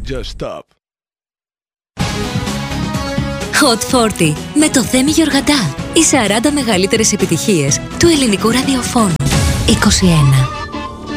Just stop. Hot 40 με το Θέμη Γιοργαντά. Οι 40 μεγαλύτερες επιτυχίες του ελληνικού ραδιοφώνου. 21.